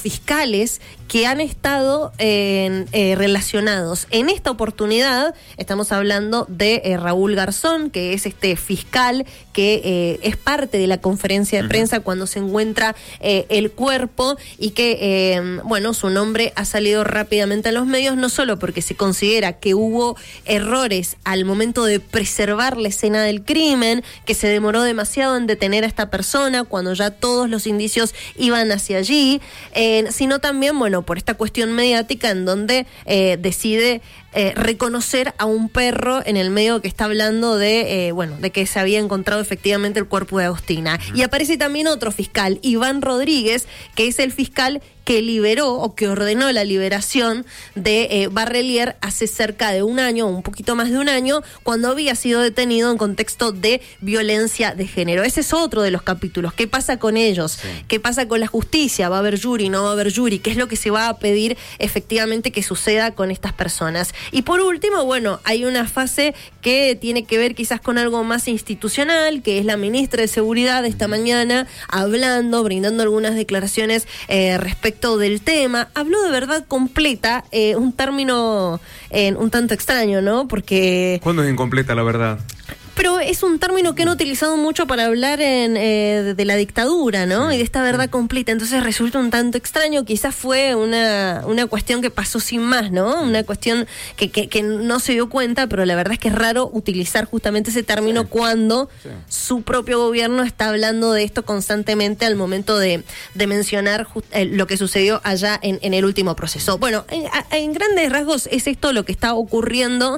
fiscales que han estado relacionados. En esta oportunidad estamos hablando de Raúl Garzón, que es este fiscal que es parte de la conferencia de prensa cuando se encuentra el cuerpo y que, su nombre ha salido rápidamente a los medios, no solo porque se considera que hubo errores al momento de preservar la escena del crimen, que se demoró demasiado en detener a esta persona cuando ya todos los indicios iban hacia allí, sino también, por esta cuestión mediática en donde decide reconocer a un perro en el medio que está hablando de que se había encontrado efectivamente el cuerpo de Agostina. Y aparece también otro fiscal, Iván Rodríguez, que es el fiscal que liberó o que ordenó la liberación de Barrelier hace cerca de un año, un poquito más de un año, cuando había sido detenido en contexto de violencia de género. Ese es otro de los capítulos. ¿Qué pasa con ellos? Sí. ¿Qué pasa con la justicia? ¿Va a haber jury? ¿No va a haber jury? ¿Qué es lo que se va a pedir efectivamente que suceda con estas personas? Y por último, hay una fase que tiene que ver quizás con algo más institucional, que es la ministra de Seguridad esta mañana brindando algunas declaraciones respecto del tema. Habló de verdad completa, un término un tanto extraño, ¿no? Porque... ¿Cuándo es incompleta la verdad? Pero es un término que han utilizado mucho para hablar de la dictadura, ¿no? Sí. Y de esta verdad completa. Entonces resulta un tanto extraño. Quizás fue una cuestión que pasó sin más, ¿no? Una cuestión que no se dio cuenta, pero la verdad es que es raro utilizar justamente ese término cuando su propio gobierno está hablando de esto constantemente al momento de mencionar lo que sucedió allá en el último proceso. Bueno, en grandes rasgos es esto lo que está ocurriendo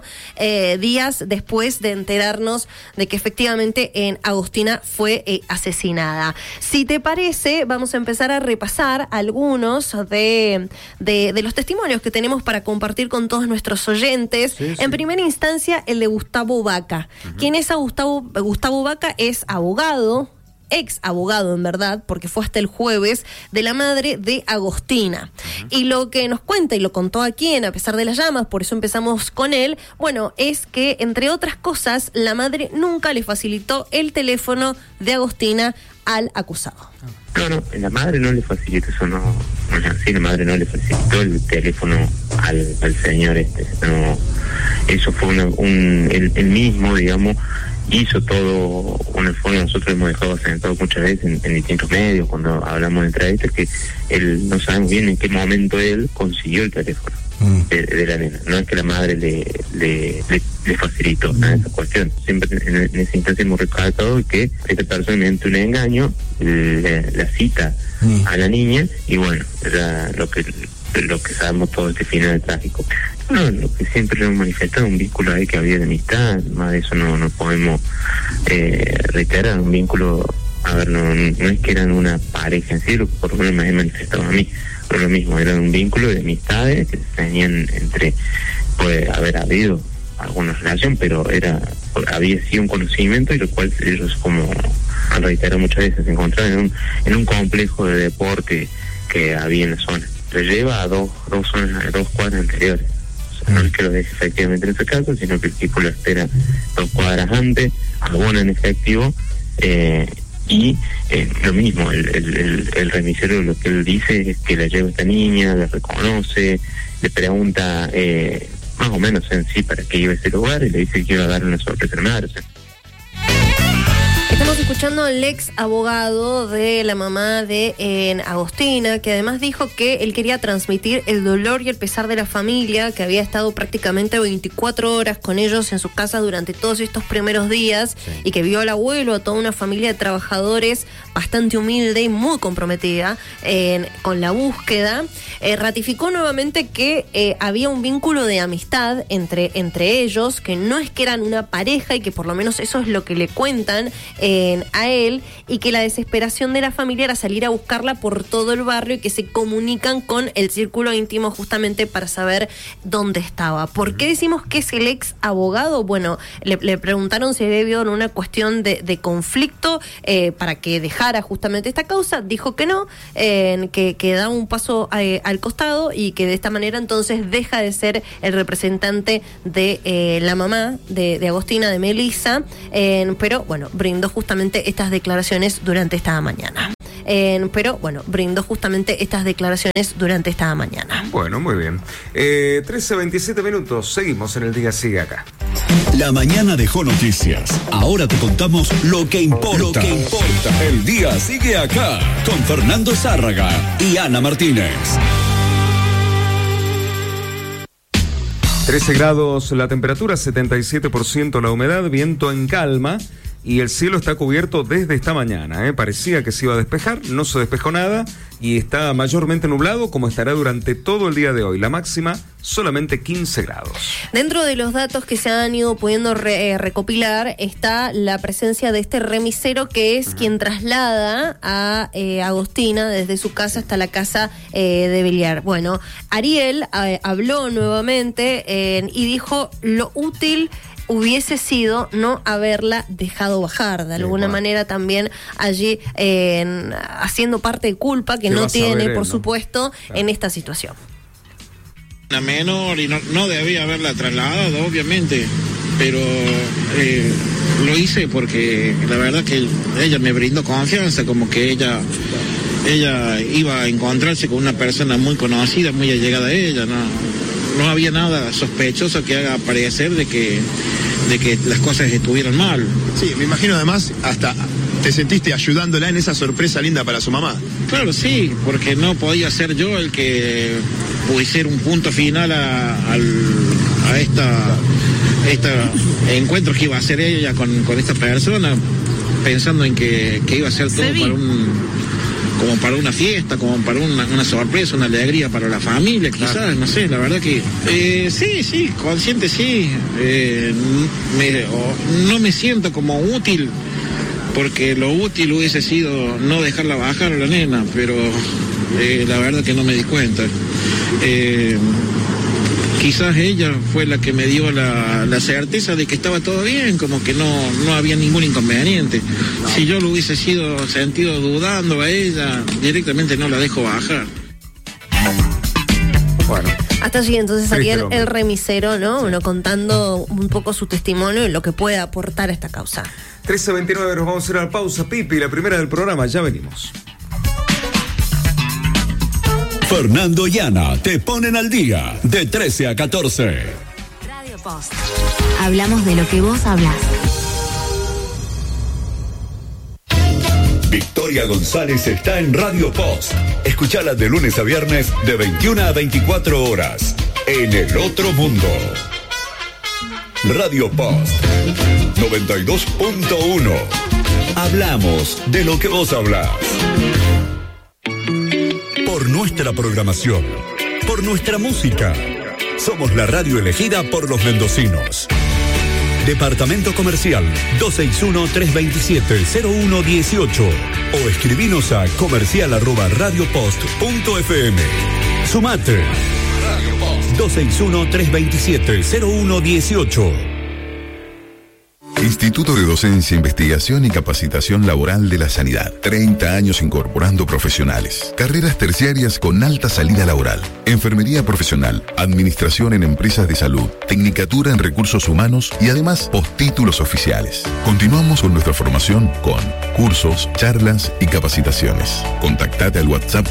días después de enterarnos de que efectivamente Agostina fue asesinada. Si te parece, vamos a empezar a repasar algunos de los testimonios que tenemos para compartir con todos nuestros oyentes. Sí. En primera instancia, el de Gustavo Vaca. ¿Quién es Gustavo Vaca? Es abogado, ex abogado en verdad, porque fue hasta el jueves, de la madre de Agostina. Y lo que nos cuenta, y lo contó aquí en A pesar de las llamas, por eso empezamos con él, es que, entre otras cosas, la madre nunca le facilitó el teléfono de Agostina al acusado. No, la madre no le facilitó, eso no es así, la madre no le facilitó el teléfono al señor no, eso fue el mismo, digamos, hizo todo en el fondo. Nosotros hemos dejado sentado muchas veces en distintos medios cuando hablamos de entrevistas que él no sabemos bien en qué momento él consiguió el teléfono de la nena. No es que la madre le facilitó esa cuestión. Siempre en esa instancia hemos recalcado que esta persona, mediante un engaño, la cita a la niña y era lo que sabemos todo este final trágico. No, lo que siempre hemos manifestado, un vínculo ahí que había de amistad, más de eso no podemos reiterar, un vínculo, no es que eran una pareja en sí, lo que por lo menos me he manifestado a mí, pero lo mismo, era un vínculo de amistades que tenían puede haber habido alguna relación, pero había sido un conocimiento y lo cual ellos, como han reiterado muchas veces, se encontraban en un complejo de deporte que había en la zona. Lo lleva a dos cuadras anteriores. No es que lo deje efectivamente en ese caso, sino que el tipo lo espera 2 cuadras antes, abona en efectivo, y lo mismo, el remisero lo que él dice es que la lleva esta niña, la reconoce, le pregunta más o menos en sí para qué iba a ese lugar y le dice que iba a dar una sorpresa a la madre. Estamos escuchando al ex abogado de la mamá de Agostina, que además dijo que él quería transmitir el dolor y el pesar de la familia, que había estado prácticamente 24 horas con ellos en su casa durante todos estos primeros días, y que vio al abuelo, a toda una familia de trabajadores bastante humilde y muy comprometida con la búsqueda. Ratificó nuevamente que había un vínculo de amistad entre ellos, que no es que eran una pareja y que por lo menos eso es lo que le cuentan a él, y que la desesperación de la familia era salir a buscarla por todo el barrio y que se comunican con el círculo íntimo justamente para saber dónde estaba. ¿Por qué decimos que es el ex abogado? Bueno, le preguntaron si había habido una cuestión de conflicto para que dejara justamente esta causa. Dijo que no, que da un paso al costado y que de esta manera entonces deja de ser el representante de la mamá de Agostina, de Melissa, pero bueno, brindó justamente estas declaraciones durante esta mañana. pero bueno, brindó justamente estas declaraciones durante esta mañana. Bueno, muy bien. 13:27 minutos, seguimos en el Día Sigue Acá. La mañana dejó noticias. Ahora te contamos lo que importa. El Día Sigue Acá con Fernando Zárraga y Ana Martínez. 13 grados la temperatura, 77% la humedad, viento en calma y el cielo está cubierto desde esta mañana. Parecía que se iba a despejar, no se despejó nada y está mayormente nublado como estará durante todo el día de hoy. La máxima solamente 15 grados. Dentro de los datos que se han ido pudiendo recopilar está la presencia de este remisero que es quien traslada a Agostina desde su casa hasta la casa de Beliar. Bueno, Ariel habló nuevamente y dijo lo útil hubiese sido no haberla dejado bajar, de alguna manera también allí haciendo parte de culpa que no tiene, por supuesto, en esta situación. La menor y no debía haberla trasladado, obviamente, pero lo hice porque la verdad que ella me brindó confianza, como que ella iba a encontrarse con una persona muy conocida, muy allegada a ella, no había nada sospechoso que haga parecer de que las cosas estuvieran mal. Sí, me imagino además hasta te sentiste ayudándola en esa sorpresa linda para su mamá. Claro, sí, porque no podía ser yo el que pusiera un punto final a este encuentro que iba a hacer ella con esta persona, pensando en que iba a ser todo como para una fiesta, como para una sorpresa, una alegría para la familia, quizás, no sé, la verdad que sí, consciente sí, no me siento como útil, porque lo útil hubiese sido no dejarla bajar a la nena, pero la verdad que no me di cuenta. Quizás ella fue la que me dio la certeza de que estaba todo bien, como que no había ningún inconveniente. Si yo lo hubiese sentido dudando a ella, directamente no la dejo bajar. Bueno. Hasta allí entonces Ariel, el remisero, ¿no? Bueno, contando un poco su testimonio y lo que puede aportar a esta causa. 13:29, nos vamos a ir a la pausa, Pipi, la primera del programa, ya venimos. Fernando y Ana te ponen al día de 13 a 14. Radio Post. Hablamos de lo que vos hablás. Victoria González está en Radio Post. Escuchala de lunes a viernes de 21 a 24 horas. En el otro mundo. Radio Post 92.1. Hablamos de lo que vos hablás. Por nuestra programación, por nuestra música. Somos la radio elegida por los mendocinos. Departamento Comercial 261-327-0118 o escribinos a comercial@radiopost.fm. Sumate. 261-327-0118. Instituto de Docencia, Investigación y Capacitación Laboral de la Sanidad. 30 años incorporando profesionales. Carreras terciarias con alta salida laboral. Enfermería profesional, administración en empresas de salud, tecnicatura en recursos humanos y además postítulos oficiales. Continuamos con nuestra formación con cursos, charlas y capacitaciones. Contactate al WhatsApp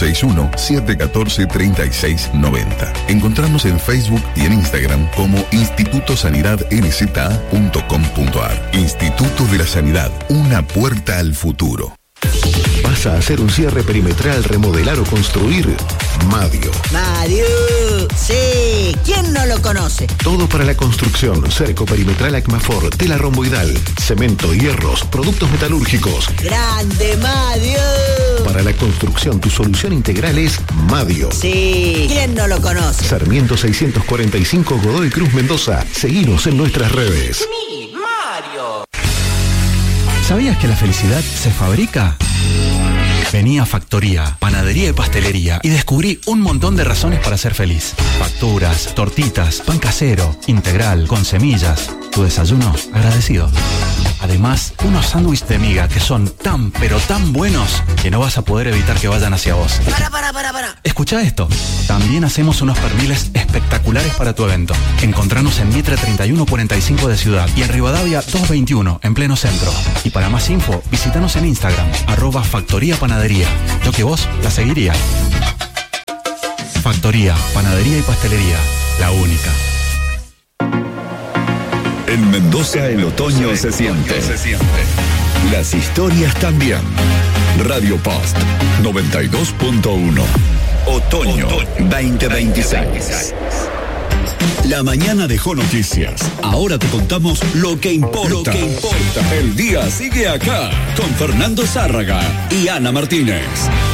261-714-3690. Encontrarnos en Facebook y en Instagram como institutosanidadnza.com.ar. Instituto de la Sanidad, una puerta al futuro. ¿Vas a hacer un cierre perimetral, remodelar o construir? Madio. Madio, sí, ¿quién no lo conoce? Todo para la construcción, cerco perimetral Acmafor, tela romboidal, cemento, hierros, productos metalúrgicos. ¡Grande, Madio! Para la construcción, tu solución integral es Madio. Sí, ¿quién no lo conoce? Sarmiento 645, Godoy Cruz, Mendoza. Seguinos en nuestras redes. ¡Sí, Mario! ¿Sabías que la felicidad se fabrica? Vení a Factoría, panadería y pastelería y descubrí un montón de razones para ser feliz. Facturas, tortitas, pan casero, integral, con semillas. Tu desayuno agradecido. Además, unos sándwiches de miga que son tan, pero tan buenos que no vas a poder evitar que vayan hacia vos. Para. Escucha esto. También hacemos unos perniles espectaculares para tu evento. Encontranos en Mitre 3145 de Ciudad y en Rivadavia 221 en pleno centro. Y para más info, visítanos en Instagram, @Factoría Panadería. Yo que vos la seguiría. Factoría, Panadería y Pastelería, la única. En Mendoza el otoño se siente. Las historias también. Radio Post 92.1. Otoño 2026. La mañana dejó noticias. Ahora te contamos lo que importa. El día sigue acá con Fernando Zárraga y Ana Martínez.